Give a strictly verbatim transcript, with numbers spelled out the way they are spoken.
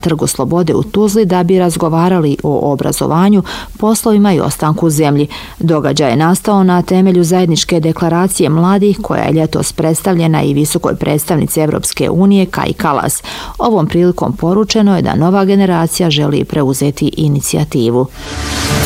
Trgu slobode u Tuzli da bi razgovarali o obrazovanju, poslovima i ostanku u zemlji. Događaj je nastao na temelju zajedničke deklaracije mladih koja je ljetos predstavljena i visokoj predstavnici Evropske unije Kaji Kallas. Ovom prilikom poručeno je da nova generacija želi preuzeti inicijativu.